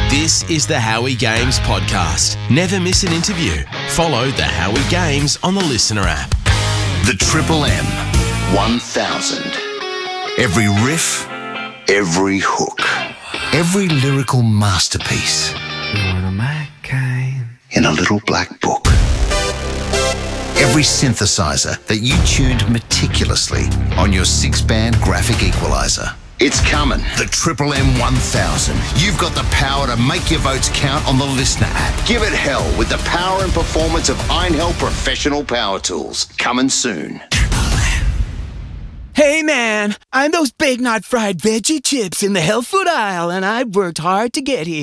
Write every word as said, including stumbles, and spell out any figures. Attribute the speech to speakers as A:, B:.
A: This is the Howie Games podcast. Never miss an interview. Follow the Howie Games on the Listener app.
B: The Triple M one thousand. Every riff, every hook, every lyrical masterpiece in a little black book. Every synthesizer that you tuned meticulously on your six-band graphic equalizer. It's coming. The Triple M one thousand. You've got the power to make your votes count on the Listener app. Give it hell with the power and performance of Einhell Professional Power Tools. Coming soon.
C: Hey man, I'm those Big Knot fried veggie chips in the health food aisle, and I worked hard to get here.